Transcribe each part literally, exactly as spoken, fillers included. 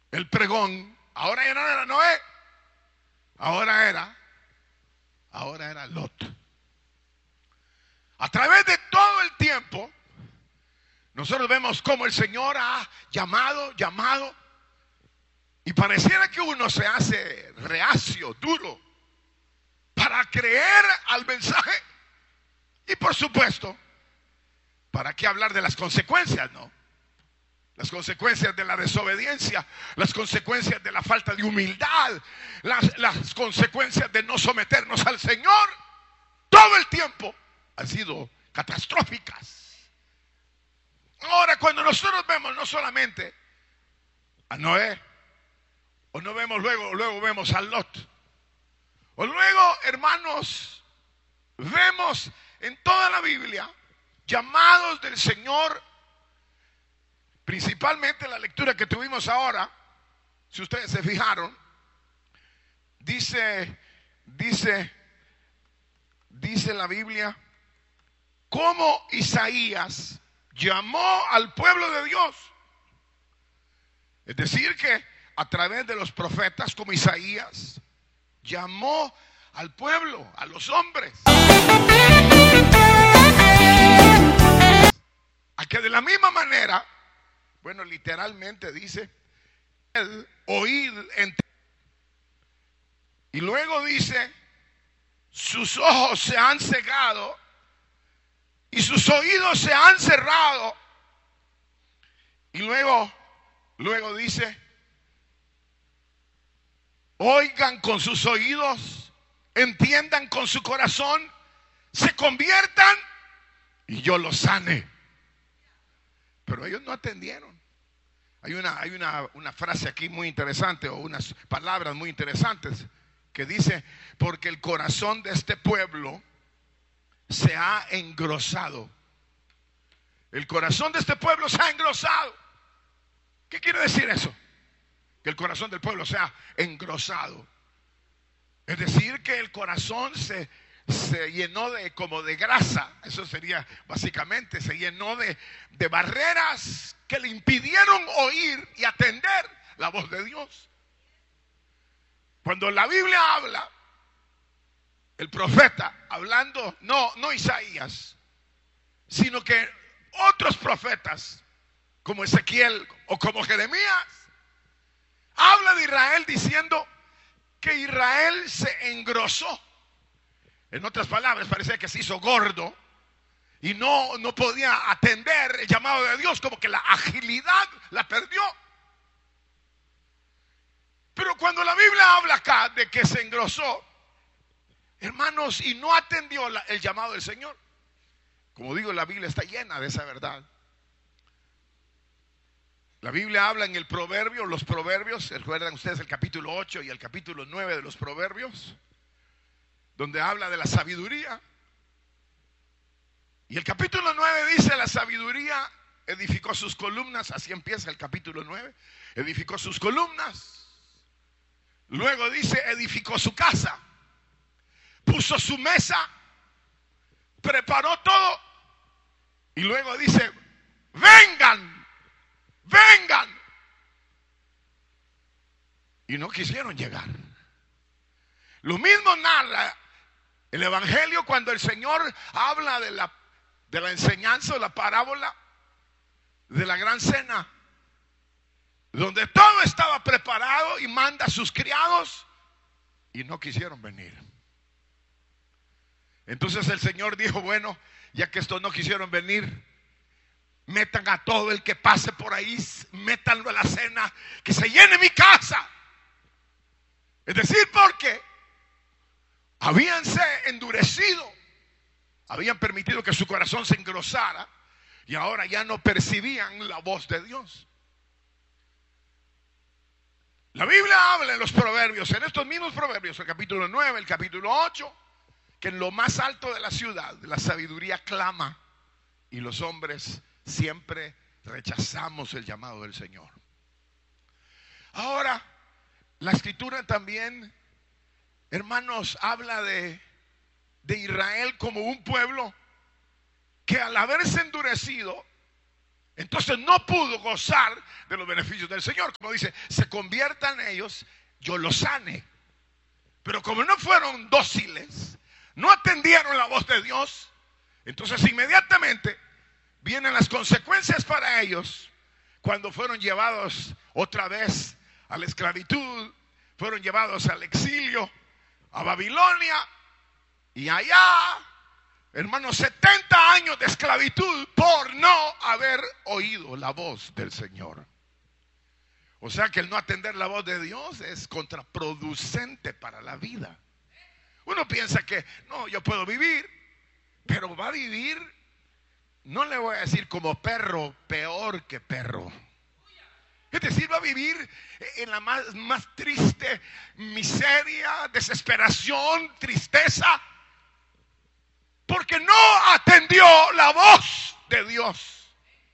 el pregón, ahora ya no era Noé, ahora era, ahora era Lot. A través de todo el tiempo, nosotros vemos cómo el Señor ha llamado, llamado, y pareciera que uno se hace reacio, duro, para creer al mensaje. Y por supuesto, ¿para qué hablar de las consecuencias, no? Las consecuencias de la desobediencia, las consecuencias de la falta de humildad, las, las consecuencias de no someternos al Señor, todo el tiempo han sido catastróficas. Ahora, cuando nosotros vemos no solamente a Noé, o no vemos luego, luego vemos a Lot, o luego, hermanos, vemos en toda la Biblia llamados del Señor, principalmente la lectura que tuvimos ahora, si ustedes se fijaron, dice, dice, dice la Biblia, cómo Isaías llamó al pueblo de Dios. Es decir, que a través de los profetas como Isaías llamó al pueblo, a los hombres, a que de la misma manera, bueno, literalmente dice, el oír, y luego dice, sus ojos se han cegado y sus oídos se han cerrado, y luego, luego dice, oigan con sus oídos, entiendan con su corazón, se conviertan y yo los sane. Pero ellos no atendieron. Hay una, hay una, una frase aquí muy interesante, o unas palabras muy interesantes, que dice, porque el corazón de este pueblo se ha engrosado. El corazón de este pueblo se ha engrosado. ¿Qué quiere decir eso? Que el corazón del pueblo se ha engrosado. Es decir, que el corazón se, se llenó de como de grasa. Eso sería básicamente, se llenó de, de barreras que le impidieron oír y atender la voz de Dios. Cuando la Biblia habla, el profeta hablando, no, no Isaías, sino que otros profetas como Ezequiel o como Jeremías, habla de Israel diciendo que Israel se engrosó. En otras palabras, parecía que se hizo gordo y no, no podía atender el llamado de Dios, como que la agilidad la perdió. Pero cuando la Biblia habla acá de que se engrosó, hermanos, y no atendió la, el llamado del Señor, como digo, la Biblia está llena de esa verdad. La Biblia habla en el proverbio, los proverbios, recuerdan ustedes el capítulo ocho y el capítulo nueve de los proverbios, donde habla de la sabiduría. Y el capítulo nueve dice, la sabiduría edificó sus columnas, así empieza el capítulo nueve, edificó sus columnas. Luego dice, edificó su casa, puso su mesa, preparó todo. Y luego dice, vengan, vengan. Y no quisieron llegar. Lo mismo narra el Evangelio cuando el Señor habla de la, de la enseñanza o la parábola de la gran cena, donde todo estaba preparado y manda a sus criados y no quisieron venir. Entonces el Señor dijo, bueno, ya que estos no quisieron venir, metan a todo el que pase por ahí, métanlo a la cena, que se llene mi casa. Es decir, porque habíanse endurecido, habían permitido que su corazón se engrosara y ahora ya no percibían la voz de Dios. La Biblia habla en los proverbios, en estos mismos proverbios, el capítulo nueve, el capítulo ocho, que en lo más alto de la ciudad la sabiduría clama y los hombres siempre rechazamos el llamado del Señor. Ahora, la escritura también, hermanos, habla de, de Israel como un pueblo que al haberse endurecido Entonces no pudo gozar de los beneficios del Señor. Como dice, se conviertan ellos, yo los sane. Pero como no fueron dóciles, no atendieron la voz de Dios, entonces inmediatamente vienen las consecuencias para ellos cuando fueron llevados otra vez a la esclavitud, fueron llevados al exilio, a Babilonia, y allá, hermanos, setenta años de esclavitud por no haber oído la voz del Señor. O sea que el no atender la voz de Dios es contraproducente para la vida. Uno piensa que no, yo puedo vivir, pero va a vivir, no le voy a decir como perro, peor que perro. Es decir, va a vivir en la más, más triste miseria, desesperación, tristeza, porque no atendió la voz de Dios.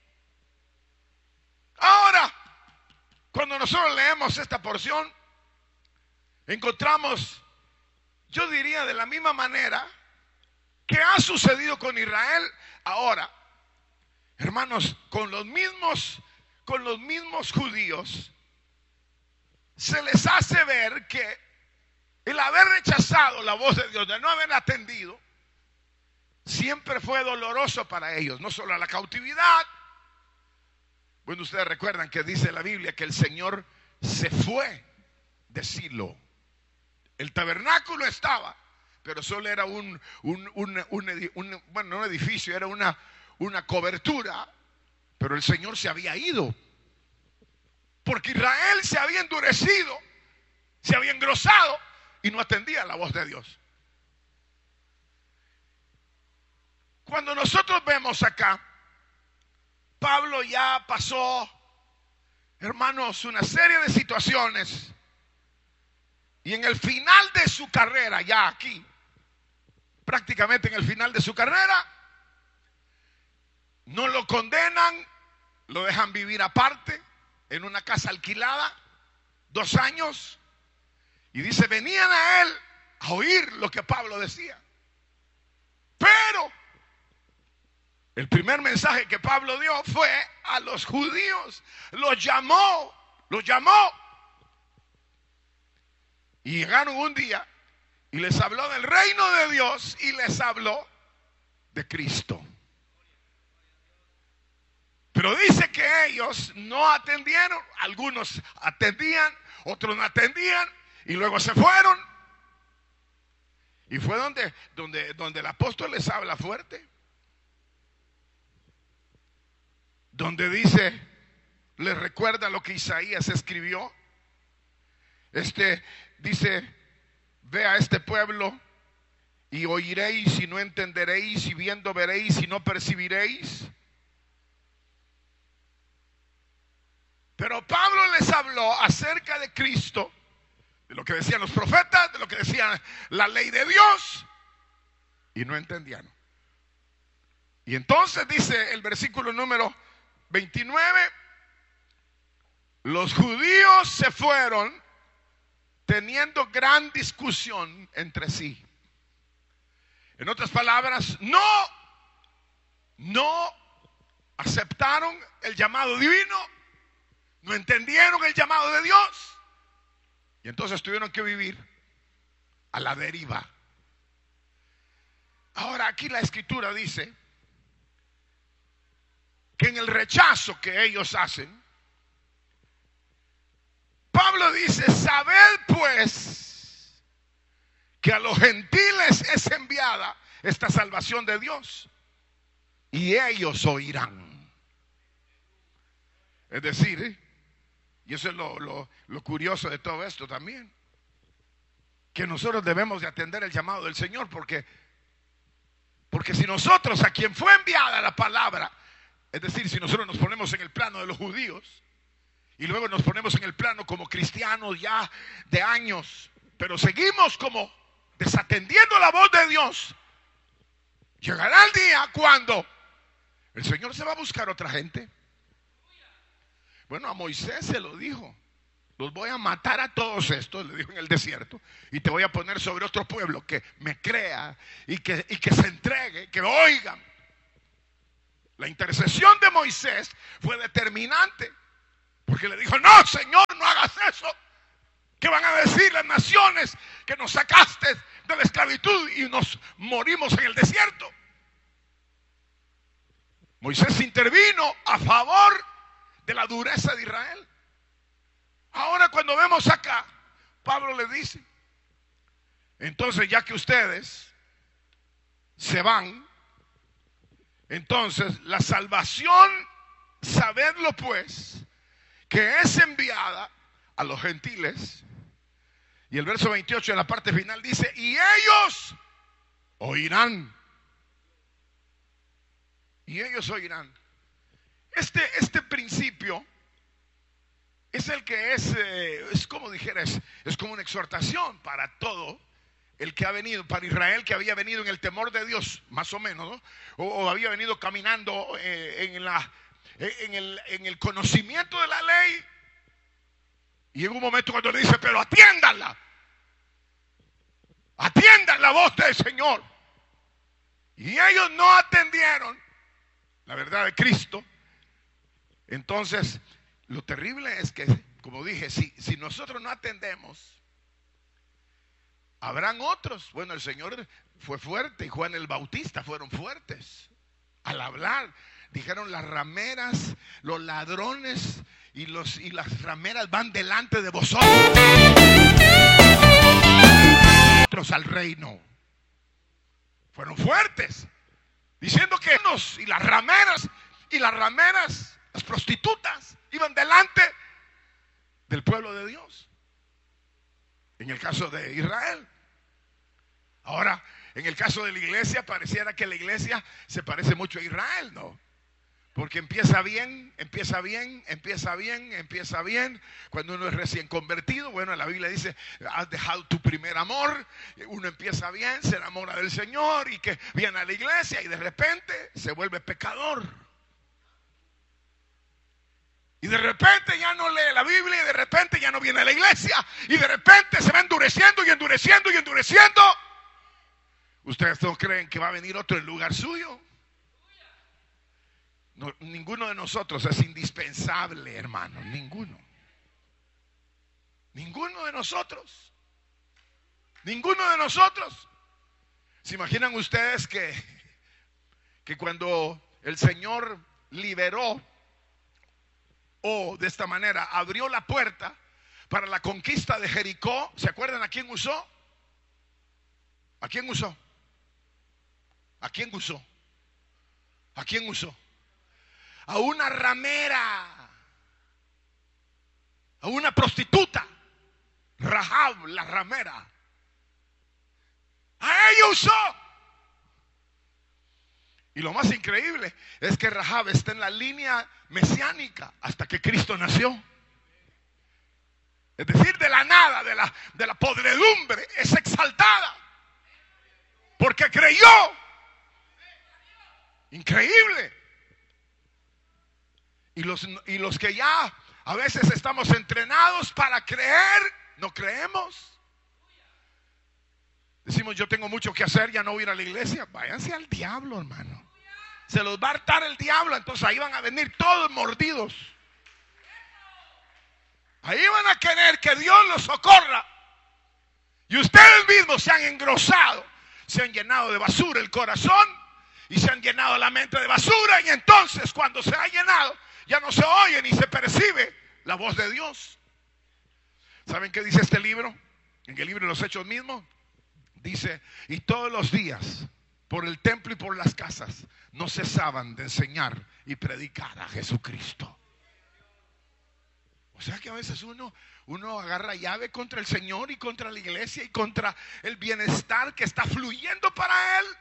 Ahora, cuando nosotros leemos esta porción, encontramos, yo diría de la misma manera que ha sucedido con Israel ahora, hermanos, con los mismos, con los mismos judíos, se les hace ver que el haber rechazado la voz de Dios, de no haber atendido, siempre fue doloroso para ellos, no solo la cautividad. Bueno, ustedes recuerdan que dice la Biblia que el Señor se fue de Silo. El tabernáculo estaba, pero solo era un, un, un, un, un bueno, no un edificio, era una, una cobertura, pero el Señor se había ido, porque Israel se había endurecido, se había engrosado y no atendía la voz de Dios. Cuando nosotros vemos acá, Pablo ya pasó, hermanos, una serie de situaciones, y en el final de su carrera, ya aquí, prácticamente en el final de su carrera, no lo condenan, lo dejan vivir aparte, en una casa alquilada, dos años, y dice, venían a él a oír lo que Pablo decía. Pero el primer mensaje que Pablo dio fue a los judíos, los llamó, los llamó. Y llegaron un día y les habló del reino de Dios y les habló de Cristo. Pero dice que ellos no atendieron, algunos atendían, otros no atendían y luego se fueron. Y fue donde, donde, donde el apóstol les habla fuerte. Donde dice, les recuerda lo que Isaías escribió. Este dice, ve a este pueblo y oiréis y no entenderéis, y viendo veréis y no percibiréis. Pero Pablo les habló acerca de Cristo, de lo que decían los profetas, de lo que decía la ley de Dios, y no entendían. Y entonces dice el versículo número veintinueve, los judíos se fueron teniendo gran discusión entre sí. En otras palabras, no, no aceptaron el llamado divino, no entendieron el llamado de Dios, y entonces tuvieron que vivir a la deriva. Ahora aquí la escritura dice que en el rechazo que ellos hacen, Pablo dice, sabed pues que a los gentiles es enviada esta salvación de Dios, y ellos oirán. Es decir, ¿eh? Y eso es lo, lo, lo curioso de todo esto también, que nosotros debemos de atender el llamado del Señor, porque, porque si nosotros, a quien fue enviada la palabra, es decir, si nosotros nos ponemos en el plano de los judíos y luego nos ponemos en el plano como cristianos ya de años, pero seguimos como desatendiendo la voz de Dios, llegará el día cuando el Señor se va a buscar otra gente. Bueno, a Moisés se lo dijo, los voy a matar a todos estos, le dijo en el desierto, y te voy a poner sobre otro pueblo que me crea y que, y que se entregue, que oigan. La intercesión de Moisés fue determinante, porque le dijo: no, Señor, no hagas eso. ¿Qué van a decir las naciones que nos sacaste de la esclavitud y nos morimos en el desierto? Moisés intervino a favor de la dureza de Israel. Ahora, cuando vemos acá, Pablo le dice: entonces, ya que ustedes se van, entonces la salvación, sabedlo pues, que es enviada a los gentiles. Y el verso veintiocho en la parte final dice: y ellos oirán. Y ellos oirán. Este, este principio es el que es, eh, es como dijera, es, es como una exhortación para todo el que ha venido, para Israel que había venido en el temor de Dios, más o menos, ¿no? o, o había venido caminando eh, en, la, en, el, en el conocimiento de la ley. Y en un momento cuando le dice: pero atiéndanla, atiendan la voz del Señor. Y ellos no atendieron la verdad de Cristo. Entonces, lo terrible es que, como dije, si, si nosotros no atendemos, habrán otros. Bueno, el Señor fue fuerte y Juan el Bautista fueron fuertes al hablar. Dijeron: las rameras, los ladrones y, los, y las rameras van delante de vosotros al reino. Fueron fuertes, diciendo que los y las rameras y las rameras, las prostitutas, iban delante del pueblo de Dios. En el caso de Israel. Ahora, en el caso de la iglesia, pareciera que la iglesia se parece mucho a Israel, ¿no? Porque empieza bien, empieza bien, empieza bien, empieza bien. Cuando uno es recién convertido, bueno, la Biblia dice: has dejado tu primer amor. Uno empieza bien, se enamora del Señor y que viene a la iglesia y de repente se vuelve pecador. Y de repente ya no lee la Biblia y de repente ya no viene a la iglesia. Y de repente se va endureciendo y endureciendo y endureciendo. ¿Ustedes no creen que va a venir otro en lugar suyo? No, ninguno de nosotros es indispensable, hermano. Ninguno. Ninguno de nosotros. Ninguno de nosotros. ¿Se imaginan ustedes que, que cuando el Señor liberó, o de esta manera abrió la puerta para la conquista de Jericó, ¿se acuerdan a quién usó? ¿A quién usó? ¿A quién usó? ¿A quién usó? A una ramera, a una prostituta, Rahab la ramera. A ella usó. Y lo más increíble es que Rahab está en la línea mesiánica hasta que Cristo nació. Es decir, de la nada, de la, de la podredumbre, es exaltada porque creyó. Increíble. Y los, y los que ya a veces estamos entrenados para creer, no creemos. Decimos: yo tengo mucho que hacer, ya no voy a ir a la iglesia. Váyanse al diablo, hermano. Se los va a hartar el diablo. Entonces ahí van a venir todos mordidos. Ahí van a querer que Dios los socorra. Y ustedes mismos se han engrosado, se han llenado de basura el corazón y se han llenado la mente de basura. Y entonces, cuando se ha llenado, ya no se oye ni se percibe la voz de Dios. ¿Saben qué dice este libro? En el libro de los Hechos mismo dice: y todos los días, por el templo y por las casas, no cesaban de enseñar y predicar a Jesucristo. O sea que a veces uno, uno agarra llave contra el Señor y contra la iglesia y contra el bienestar que está fluyendo para Él.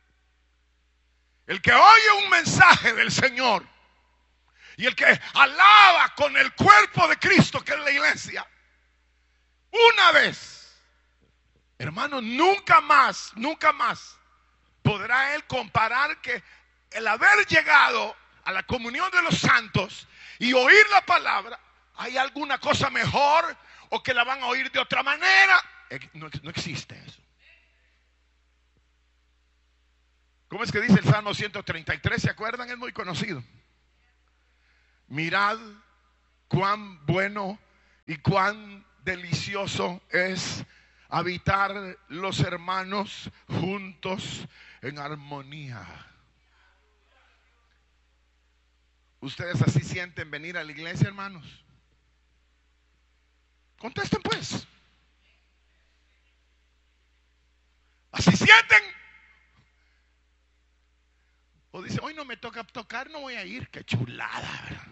El que oye un mensaje del Señor y el que alaba con el cuerpo de Cristo, que es la iglesia, una vez, hermano, nunca más, nunca más podrá él comparar que el haber llegado a la comunión de los santos y oír la palabra, hay alguna cosa mejor o que la van a oír de otra manera. No, no existe eso. ¿Cómo es que dice el Salmo ciento treinta y tres? ¿Se acuerdan? Es muy conocido. Mirad cuán bueno y cuán delicioso es habitar los hermanos juntos en armonía. ¿Ustedes así sienten venir a la iglesia, hermanos? Contesten pues. ¿Así sienten? O dice, hoy no me toca tocar, no voy a ir. Qué chulada, ¿verdad?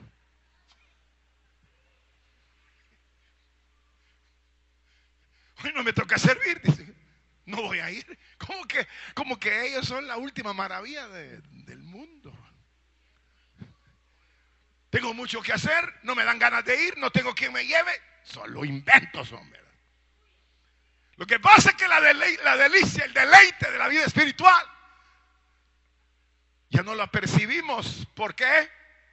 Hoy no me toca servir, dice, no voy a ir. Como que, como que ellos son la última maravilla de, del mundo. Tengo mucho que hacer, no me dan ganas de ir, no tengo quien me lleve. Solo inventos son, ¿verdad? Lo que pasa es que la, dele, la delicia, el deleite de la vida espiritual ya no la percibimos. ¿Por qué?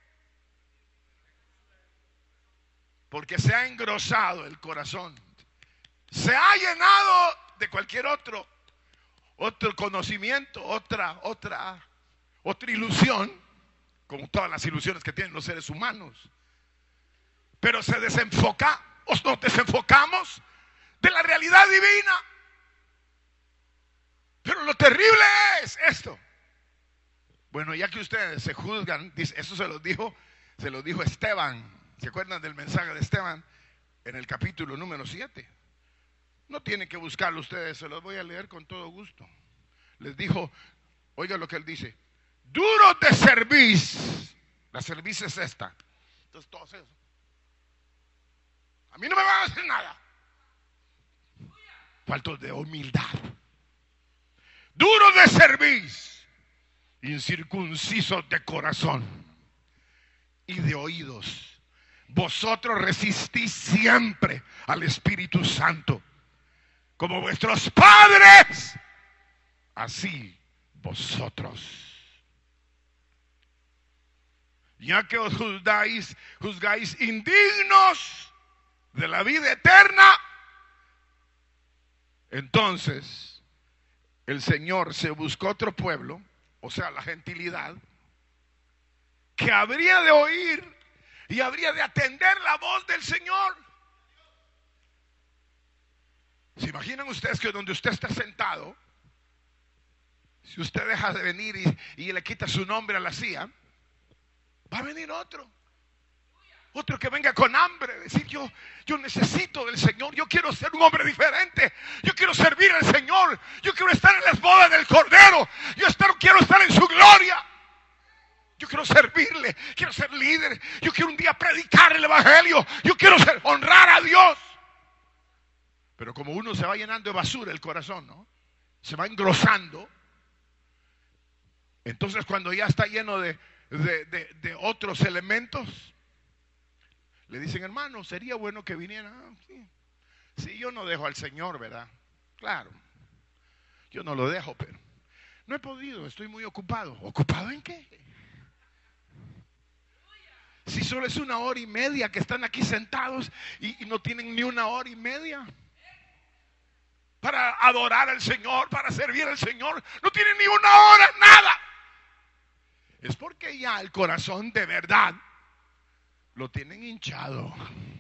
Porque se ha engrosado el corazón. Se ha llenado de cualquier otro, otro conocimiento, otra, otra, otra ilusión, como todas las ilusiones que tienen los seres humanos. Pero se desenfoca, o nos desenfocamos de la realidad divina. Pero lo terrible es esto. Bueno, ya que ustedes se juzgan, dice, eso se los dijo, se los dijo Esteban. ¿Se acuerdan del mensaje de Esteban en el capítulo número siete? No tienen que buscarlo ustedes, se los voy a leer con todo gusto. Les dijo, oiga lo que él dice: duro de cerviz. La cerviz es esta. Entonces todos eso. A mí no me van a hacer nada. Faltos de humildad. Duro de cerviz, incircuncisos de corazón y de oídos. Vosotros resistís siempre al Espíritu Santo. Como vuestros padres, así vosotros. Ya que os juzgáis, juzgáis indignos de la vida eterna, entonces el Señor se buscó otro pueblo, o sea, la gentilidad, que habría de oír y habría de atender la voz del Señor. ¿Se imaginan ustedes que donde usted está sentado, si usted deja de venir y, y le quita su nombre a la silla, va a venir otro? Otro que venga con hambre, decir yo, yo necesito del Señor, yo quiero ser un hombre diferente, yo quiero servir al Señor, yo quiero estar en las bodas del Cordero, yo estar, quiero estar en su gloria, yo quiero servirle, quiero ser líder, yo quiero un día predicar el Evangelio, yo quiero ser, honrar a Dios. Pero como uno se va llenando de basura el corazón, ¿no? Se va engrosando. Entonces cuando ya está lleno de, de, de, de otros elementos, le dicen, hermano, sería bueno que viniera. Ah, sí. Sí, yo no dejo al Señor, ¿verdad? Claro, yo no lo dejo, pero no he podido, estoy muy ocupado. ¿Ocupado en qué? Si solo es una hora y media que están aquí sentados y, y no tienen ni una hora y media para adorar al Señor, para servir al Señor, no tienen ni una hora, nada. Es porque ya el corazón de verdad lo tienen hinchado.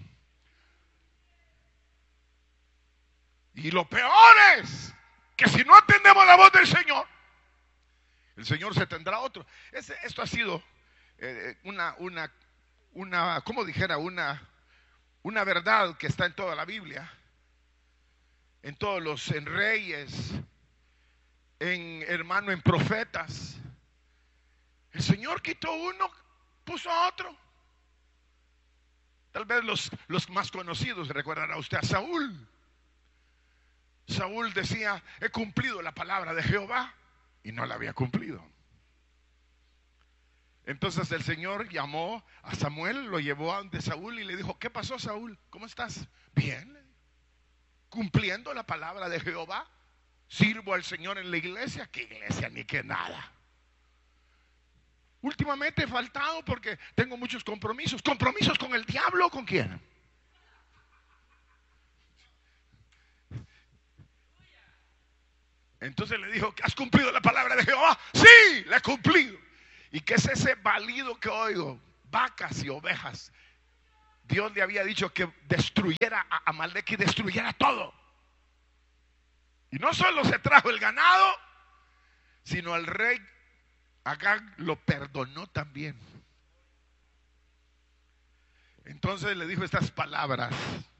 Y lo peor es que si no atendemos la voz del Señor, el Señor se tendrá otro. Este, esto ha sido eh, una, una, una, como dijera, una, una verdad que está en toda la Biblia, en todos los en reyes, en hermano, en profetas. El Señor quitó uno, puso a otro. Tal vez los, los más conocidos, recordará usted a Saúl. Saúl decía, he cumplido la palabra de Jehová, y no la había cumplido. Entonces el Señor llamó a Samuel, lo llevó ante Saúl y le dijo, ¿qué pasó, Saúl? ¿Cómo estás? Bien, cumpliendo la palabra de Jehová, sirvo al Señor en la iglesia. ¿Qué iglesia ni qué nada? Últimamente he faltado porque tengo muchos compromisos. ¿Compromisos con el diablo o con quién? Entonces le dijo, ¿has cumplido la palabra de Jehová? Sí, la he cumplido. ¿Y qué es ese balido que oigo? Vacas y ovejas. Dios le había dicho que destruyera a Amalek y destruyera todo. Y no solo se trajo el ganado, sino el rey Agag lo perdonó también. Entonces le dijo estas palabras: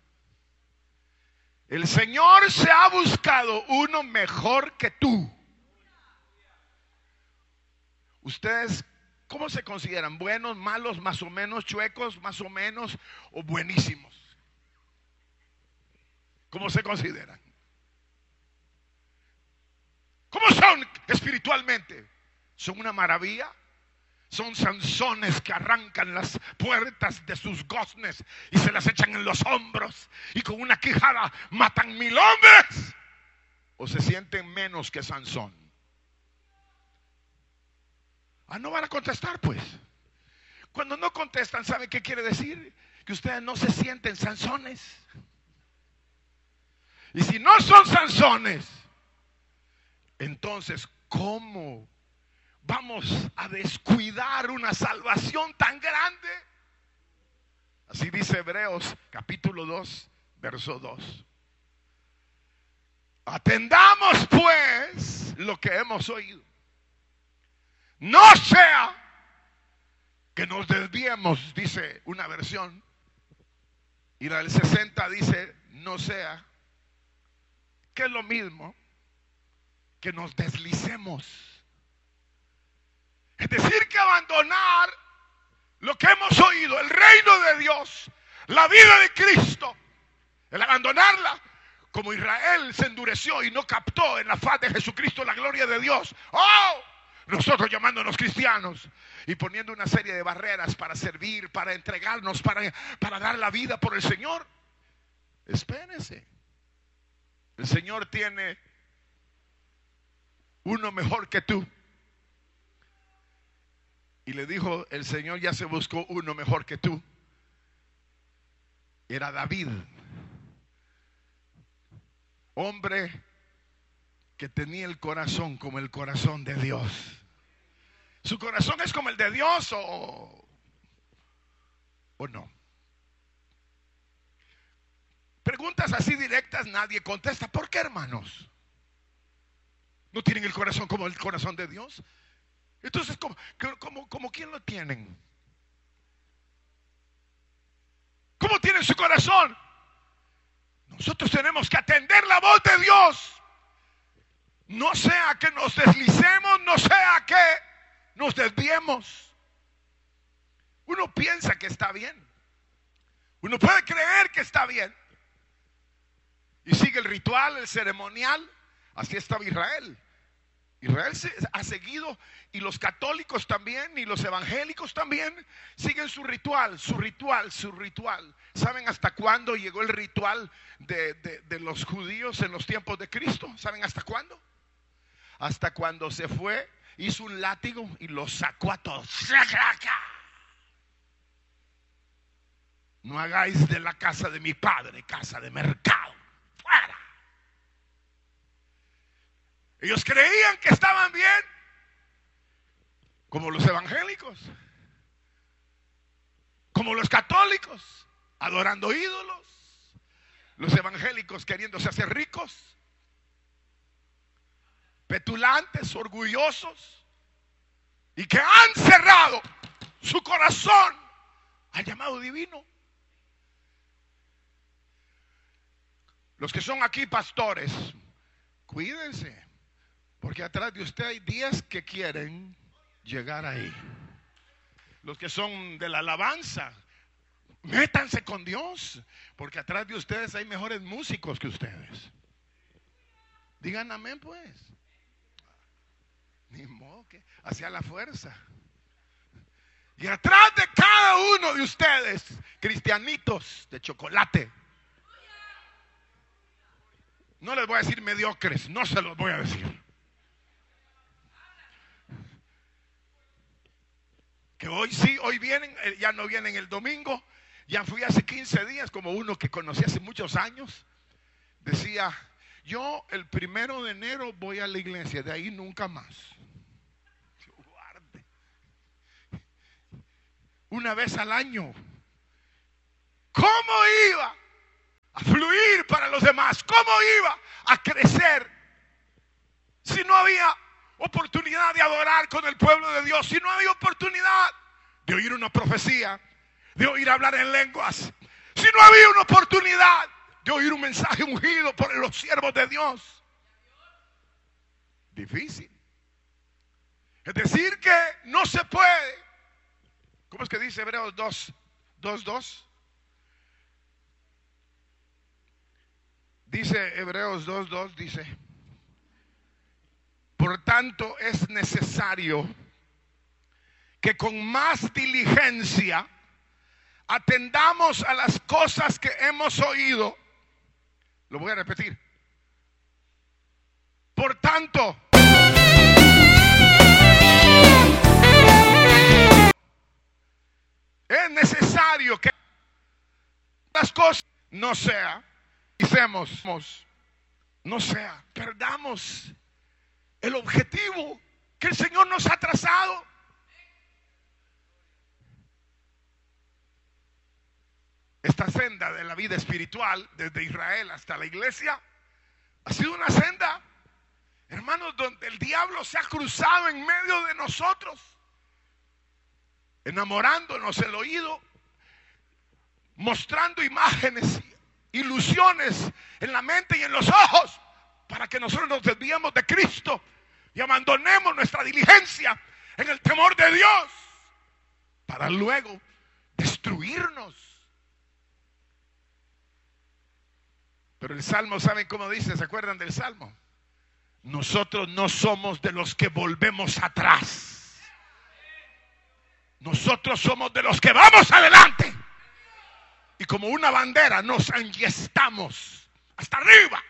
el Señor se ha buscado uno mejor que tú. Ustedes, ¿cómo se consideran? ¿Buenos, malos, más o menos, chuecos, más o menos, o buenísimos? ¿Cómo se consideran? ¿Cómo son espiritualmente? ¿Son una maravilla? Son Sansones que arrancan las puertas de sus goznes y se las echan en los hombros y con una quijada matan mil hombres. ¿O se sienten menos que Sansón? Ah, no van a contestar pues. Cuando no contestan, ¿saben qué quiere decir? Que ustedes no se sienten Sansones. Y si no son Sansones, entonces ¿cómo vamos a descuidar una salvación tan grande? Así dice Hebreos capítulo dos, verso dos. Atendamos pues lo que hemos oído. No sea que nos desviemos, dice una versión. Y la del sesenta dice, no sea, que es lo mismo, que nos deslicemos. Es decir, que abandonar lo que hemos oído, el reino de Dios, la vida de Cristo, el abandonarla, como Israel se endureció y no captó en la faz de Jesucristo la gloria de Dios. ¡Oh! Nosotros llamándonos cristianos y poniendo una serie de barreras para servir, para entregarnos, para, para dar la vida por el Señor. Espérense. El Señor tiene uno mejor que tú. Y le dijo, el Señor ya se buscó uno mejor que tú. Era David. Hombre que tenía el corazón como el corazón de Dios. ¿Su corazón es como el de Dios o, o no? Preguntas así directas nadie contesta. ¿Por qué, hermanos? ¿No tienen el corazón como el corazón de Dios? Entonces, ¿cómo, cómo, cómo quién lo tienen? ¿Cómo tienen su corazón? Nosotros tenemos que atender la voz de Dios. No sea que nos deslicemos, no sea que nos desviemos. Uno piensa que está bien. Uno puede creer que está bien. Y sigue el ritual, el ceremonial. Así estaba Israel. Israel se ha seguido, y los católicos también, y los evangélicos también siguen su ritual, su ritual, su ritual. ¿Saben hasta cuándo llegó el ritual de, de, de los judíos en los tiempos de Cristo? ¿Saben hasta cuándo? Hasta cuando se fue, hizo un látigo y los sacó a todos. No hagáis de la casa de mi padre casa de mercado. Fuera. Ellos creían que estaban bien, como los evangélicos, como los católicos, adorando ídolos, los evangélicos queriéndose hacer ricos, petulantes, orgullosos, y que han cerrado su corazón al llamado divino. Los que son aquí pastores, cuídense. Porque atrás de usted hay diez que quieren llegar ahí. Los que son de la alabanza, métanse con Dios. Porque atrás de ustedes hay mejores músicos que ustedes. Digan amén pues. Ni modo que hacia la fuerza. Y atrás de cada uno de ustedes, cristianitos de chocolate. No les voy a decir mediocres, no se los voy a decir. Que hoy sí, hoy vienen, ya no vienen el domingo. Ya fui hace quince días, como uno que conocí hace muchos años. Decía, Yo el primero de enero voy a la iglesia, de ahí nunca más. Guarde. Una vez al año. ¿Cómo iba a fluir para los demás? ¿Cómo iba a crecer si no había oportunidad de adorar con el pueblo de Dios? Si no había oportunidad de oír una profecía, de oír hablar en lenguas, si no había una oportunidad de oír un mensaje ungido por los siervos de Dios. Difícil. Es decir que no se puede. ¿Cómo es que dice Hebreos dos, dos, dos? Dice Hebreos dos, dos, dice: por tanto es necesario que con más diligencia atendamos a las cosas que hemos oído. Lo voy a repetir. Por tanto, es necesario que las cosas no sea, hicemos, no sea, perdamos el objetivo que el Señor nos ha trazado. Esta senda de la vida espiritual, desde Israel hasta la iglesia, ha sido una senda, hermanos, donde el diablo se ha cruzado en medio de nosotros, enamorándonos el oído, mostrando imágenes, ilusiones en la mente y en los ojos, para que nosotros nos desviemos de Cristo y abandonemos nuestra diligencia en el temor de Dios, para luego destruirnos. Pero el Salmo, ¿saben cómo dice? ¿Se acuerdan del Salmo? Nosotros no somos de los que volvemos atrás. Nosotros somos de los que vamos adelante. Y como una bandera nos enhiestamos hasta arriba.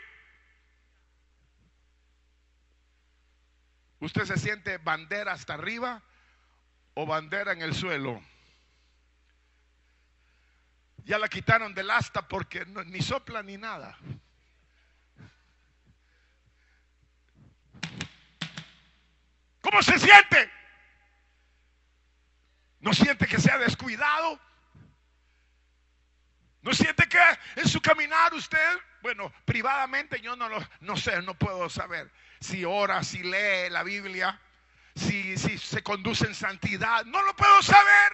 ¿Usted se siente bandera hasta arriba o bandera en el suelo? Ya la quitaron del asta porque no, ni sopla ni nada. ¿Cómo se siente? ¿No siente que se ha descuidado? ¿No siente que en su caminar usted, bueno, privadamente yo no lo, no sé, no puedo saber si ora, si lee la Biblia, si, si se conduce en santidad? No lo puedo saber.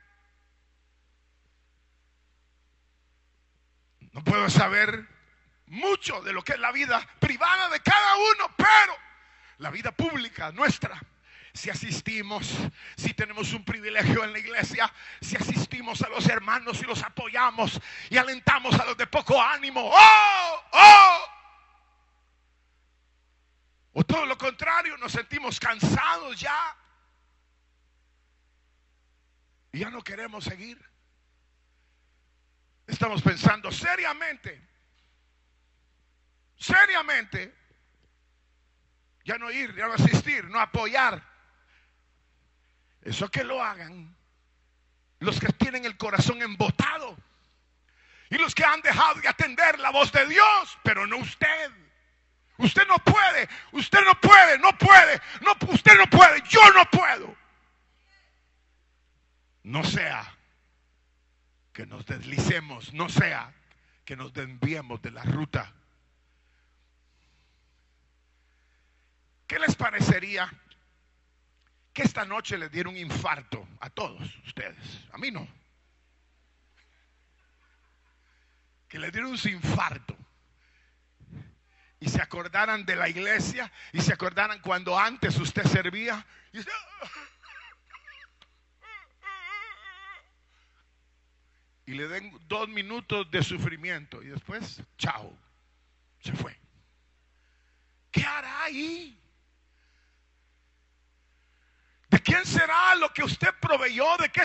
No puedo saber mucho de lo que es la vida privada de cada uno, pero la vida pública nuestra, si asistimos, si tenemos un privilegio en la iglesia, si asistimos a los hermanos y los apoyamos y alentamos a los de poco ánimo, ¡oh! ¡oh! O todo lo contrario, nos sentimos cansados ya y ya no queremos seguir. Estamos pensando seriamente, seriamente, ya no ir, ya no asistir, no apoyar. Eso que lo hagan los que tienen el corazón embotado y los que han dejado de atender la voz de Dios, pero no usted. Usted no puede, usted no puede, no puede, no, usted no puede, yo no puedo. No sea que nos deslicemos, no sea que nos desviemos de la ruta. ¿Qué les parecería que esta noche les diera un infarto a todos ustedes? A mí no. Que les diera un infarto y se acordaran de la iglesia y se acordaran cuando antes usted servía y usted, y le den dos minutos de sufrimiento y después, chao, se fue. ¿Qué hará ahí? ¿De quién será lo que usted proveyó? ¿De qué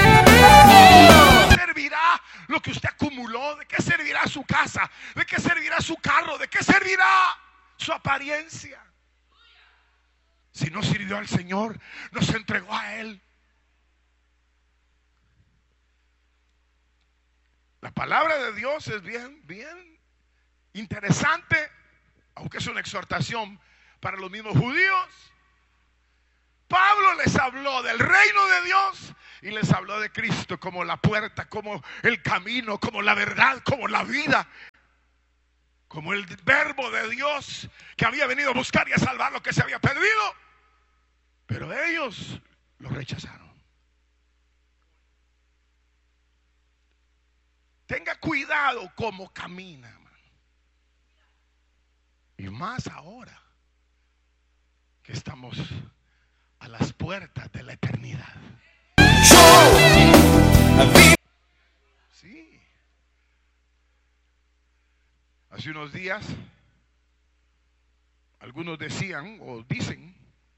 servirá lo que usted acumuló? ¿De qué servirá su casa? ¿De qué servirá su carro? ¿De qué servirá su apariencia? Si no sirvió al Señor, no se entregó a Él. La palabra de Dios es bien, bien interesante, aunque es una exhortación para los mismos judíos, Pablo les habló del reino de Dios y les habló de Cristo como la puerta, como el camino, como la verdad, como la vida, como el verbo de Dios que había venido a buscar y a salvar lo que se había perdido. Pero ellos lo rechazaron. Tenga cuidado cómo camina, hermano. Y más ahora que estamos a las puertas de la eternidad. Sí. Hace unos días, algunos decían o dicen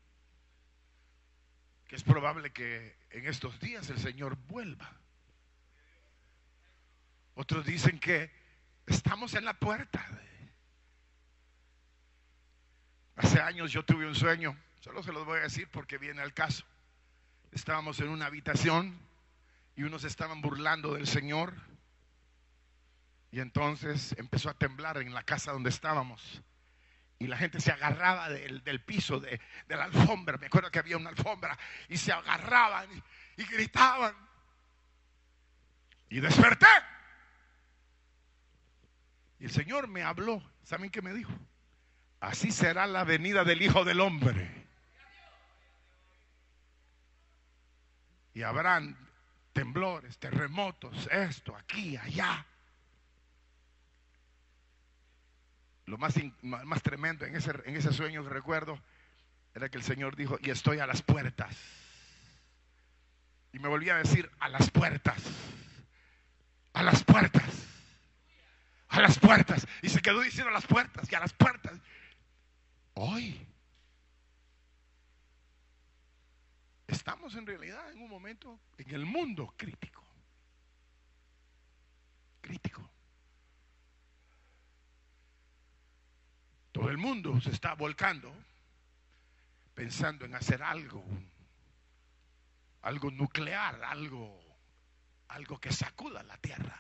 que es probable que en estos días el Señor vuelva. Otros dicen que estamos en la puerta. Hace años yo tuve un sueño, solo se los voy a decir porque viene al caso. Estábamos en una habitación y unos estaban burlando del Señor. Y entonces empezó a temblar en la casa donde estábamos. Y la gente se agarraba del, del piso, de, de la alfombra. Me acuerdo que había una alfombra. Y se agarraban y, y gritaban. Y desperté. Y el Señor me habló. ¿Saben qué me dijo? Así será la venida del Hijo del Hombre. Y habrán temblores, terremotos, esto, aquí, allá. Lo más, más tremendo en ese, en ese sueño que recuerdo era que el Señor dijo, y estoy a las puertas. Y me volvía a decir, a las puertas, a las puertas, a las puertas. Y se quedó diciendo a las puertas y a las puertas. Hoy estamos en realidad en un momento en el mundo crítico. Crítico. Todo el mundo se está volcando pensando en hacer algo, algo nuclear, algo, algo que sacuda la tierra.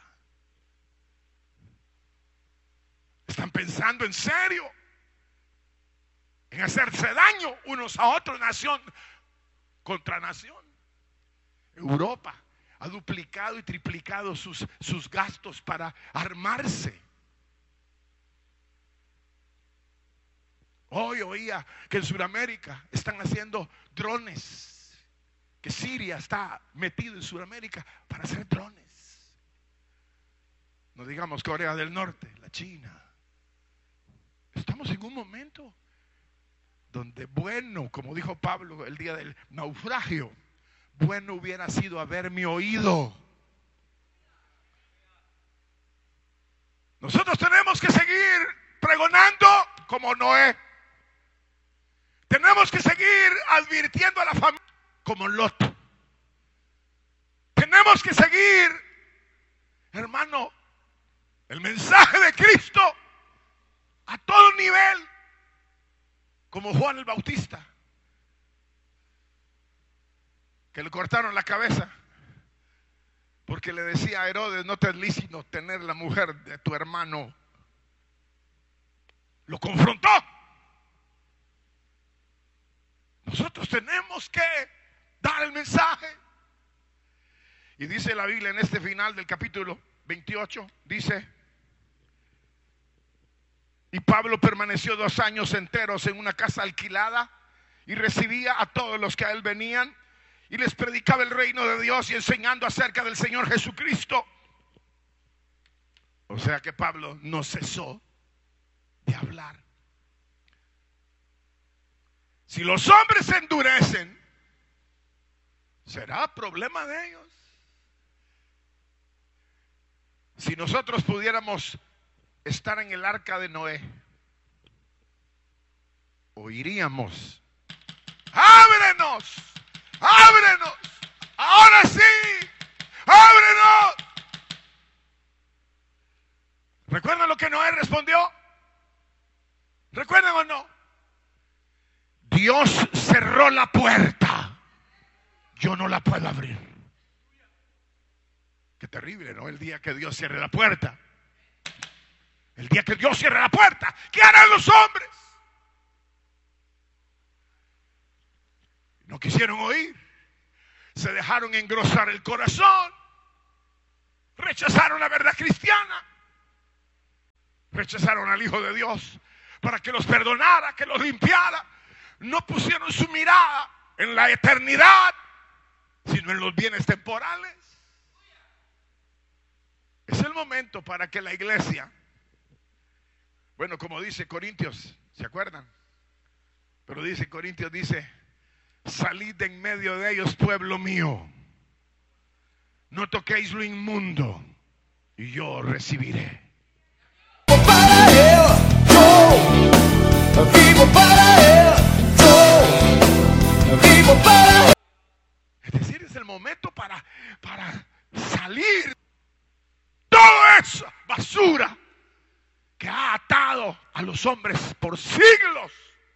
Están pensando en serio en hacerse daño unos a otros, nación contra nación. Europa ha duplicado y triplicado sus, sus gastos para armarse. Hoy oía que en Sudamérica están haciendo drones, que Siria está metido en Sudamérica para hacer drones. No digamos Corea del Norte, la China. Estamos en un momento donde bueno, como dijo Pablo el día del naufragio, bueno hubiera sido haberme oído. Nosotros tenemos que seguir pregonando como Noé. Tenemos que seguir advirtiendo a la familia como Lot. Tenemos que seguir, hermano, el mensaje de Cristo a todo nivel, como Juan el Bautista, que le cortaron la cabeza porque le decía a Herodes, no te es lícito tener la mujer de tu hermano. Lo confrontó. Nosotros tenemos que dar el mensaje. Y dice la Biblia en este final del capítulo veintiocho, dice: y Pablo permaneció dos años enteros en una casa alquilada y recibía a todos los que a él venían y les predicaba el reino de Dios y enseñando acerca del Señor Jesucristo. O sea que Pablo no cesó de hablar. Si los hombres se endurecen, será problema de ellos. Si nosotros pudiéramos estar en el arca de Noé, oiríamos: ábrenos, ábrenos, ahora sí, ábrenos. ¿Recuerdan lo que Noé respondió? ¿Recuerdan o no? Dios cerró la puerta, yo no la puedo abrir. Qué terrible, ¿no? El día que Dios cierre la puerta, El día que Dios cierre la puerta, ¿qué harán los hombres? No quisieron oír. Se dejaron engrosar el corazón. Rechazaron la verdad cristiana. Rechazaron al Hijo de Dios para que los perdonara, que los limpiara. No pusieron su mirada en la eternidad, sino en los bienes temporales. Es el momento para que la iglesia, bueno, como dice Corintios, ¿se acuerdan? Pero dice Corintios, dice, salid de en medio de ellos, pueblo mío. No toquéis lo inmundo y yo os recibiré. Para él, yo vivo para él, yo vivo para él. Es decir, es el momento para, para salir toda esa basura que ha atado a los hombres por siglos.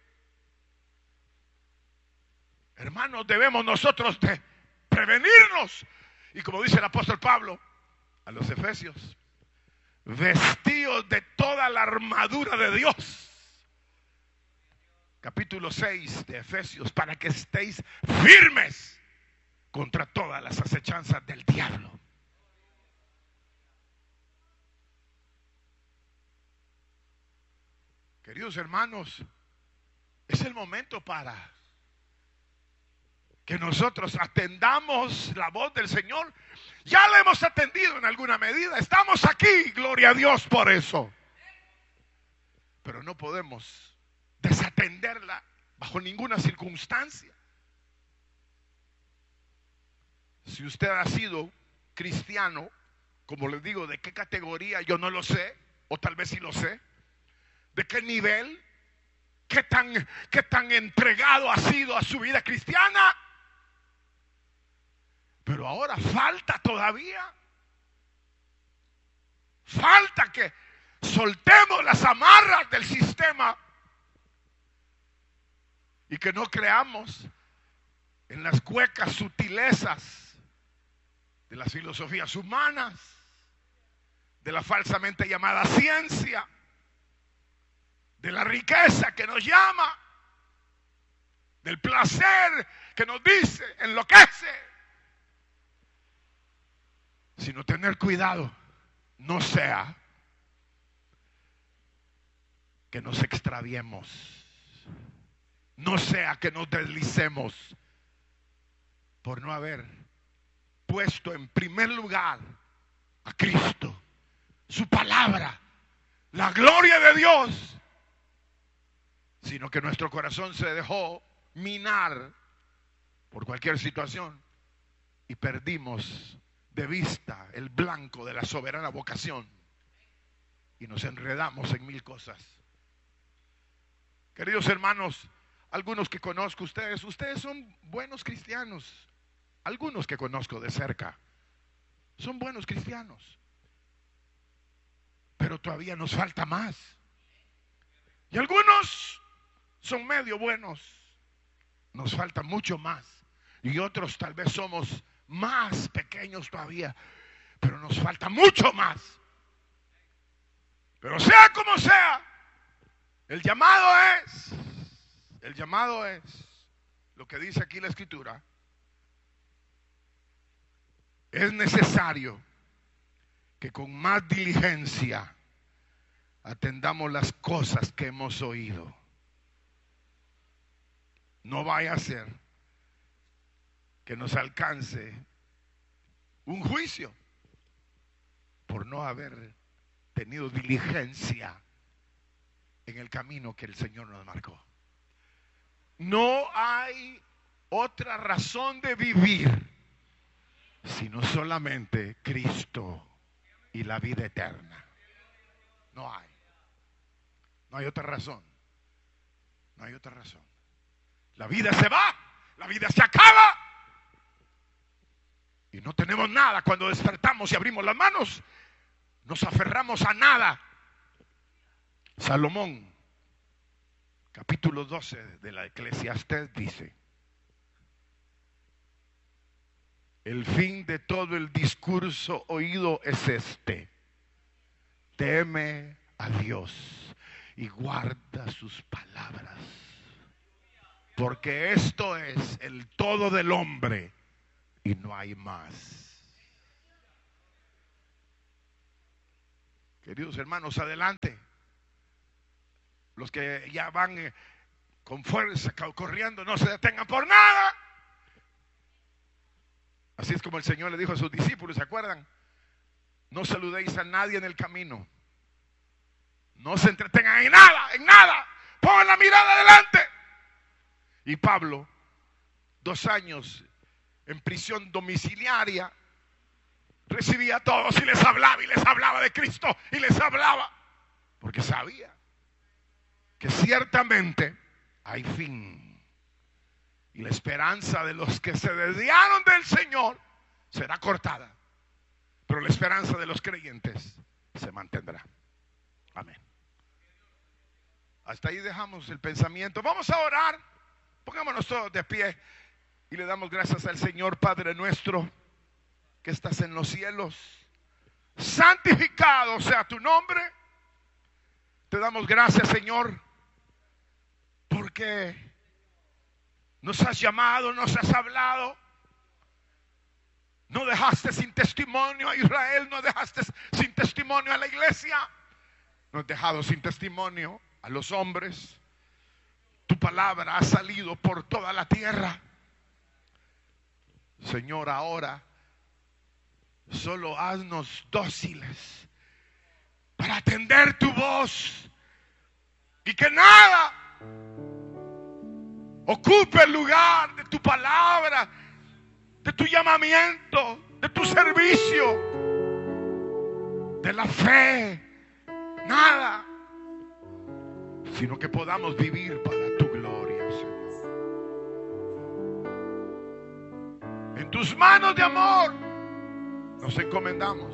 Hermanos, debemos nosotros de prevenirnos. Y como dice el apóstol Pablo a los Efesios, vestidos de toda la armadura de Dios. Capítulo seis de Efesios, para que estéis firmes contra todas las acechanzas del diablo. Queridos hermanos, es el momento para que nosotros atendamos la voz del Señor. Ya la hemos atendido en alguna medida. Estamos aquí, gloria a Dios por eso. Pero no podemos desatenderla bajo ninguna circunstancia. Si usted ha sido cristiano, como les digo, ¿de qué categoría? Yo no lo sé, o tal vez sí lo sé. ¿De qué nivel? ¿Qué tan, qué tan entregado ha sido a su vida cristiana? Pero ahora falta todavía. Falta que soltemos las amarras del sistema y que no creamos en las huecas sutilezas de las filosofías humanas, de la falsamente llamada ciencia, de la riqueza que nos llama, del placer que nos dice, enloquece. Sino tener cuidado, no sea que nos extraviemos, no sea que nos deslicemos por no haber puesto en primer lugar a Cristo, su palabra, la gloria de Dios, sino que nuestro corazón se dejó minar por cualquier situación y perdimos de vista el blanco de la soberana vocación y nos enredamos en mil cosas. Queridos hermanos, algunos que conozco ustedes, ustedes son buenos cristianos. Algunos que conozco de cerca son buenos cristianos, pero todavía nos falta más. Y algunos son medio buenos, nos falta mucho más. Y otros tal vez somos más pequeños todavía, pero nos falta mucho más. Pero sea como sea, el llamado es, el llamado es lo que dice aquí la Escritura. Es necesario que con más diligencia atendamos las cosas que hemos oído. No vaya a ser que nos alcance un juicio por no haber tenido diligencia en el camino que el Señor nos marcó. No hay otra razón de vivir sino solamente Cristo y la vida eterna. No hay. No hay otra razón. No hay otra razón. La vida se va, la vida se acaba. Y no tenemos nada. Cuando despertamos y abrimos las manos, nos aferramos a nada. Salomón, capítulo doce de la Eclesiastés dice: el fin de todo el discurso oído es este: teme a Dios y guarda sus palabras. Porque esto es el todo del hombre y no hay más. Queridos hermanos, adelante. Los que ya van eh, con fuerza corriendo, no se detengan por nada. Así es como el Señor le dijo a sus discípulos, ¿se acuerdan? No saludéis a nadie en el camino. No se entretengan en nada, en nada. Pongan la mirada adelante. Y Pablo, dos años en prisión domiciliaria, recibía a todos y les hablaba y les hablaba de Cristo y les hablaba. Porque sabía que ciertamente hay fin. Y la esperanza de los que se desviaron del Señor será cortada. Pero la esperanza de los creyentes se mantendrá. Amén. Hasta ahí dejamos el pensamiento. Vamos a orar. Pongámonos todos de pie y le damos gracias al Señor. Padre nuestro que estás en los cielos, santificado sea tu nombre. Te damos gracias, Señor, porque nos has llamado, nos has hablado. No dejaste sin testimonio a Israel, no dejaste sin testimonio a la iglesia, no has dejado sin testimonio a los hombres. Tu palabra ha salido por toda la tierra. Señor, ahora solo haznos dóciles para atender tu voz y que nada ocupe el lugar de tu palabra, de tu llamamiento, de tu servicio, de la fe. Nada, sino que podamos vivir para tu gloria, Señor. En tus manos de amor nos encomendamos.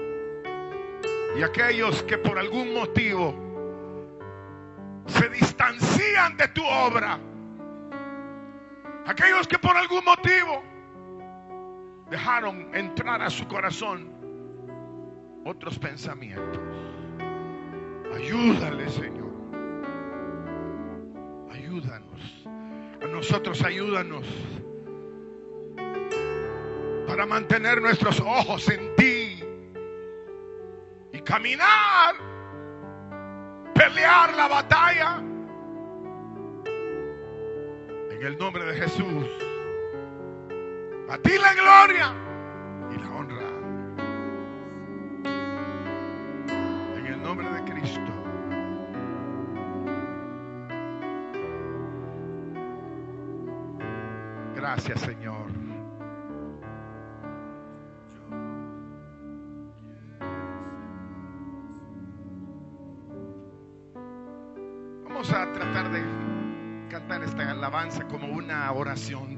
Y aquellos que por algún motivo se distancian de tu obra, aquellos que por algún motivo dejaron entrar a su corazón otros pensamientos, ayúdale, Señor. Ayúdanos. A nosotros ayúdanos para mantener nuestros ojos en ti y caminar, pelear la batalla en el nombre de Jesús. A ti la gloria y la honra en el nombre de Cristo. Gracias, Señor. Vamos a tratar de cantar esta alabanza como una oración.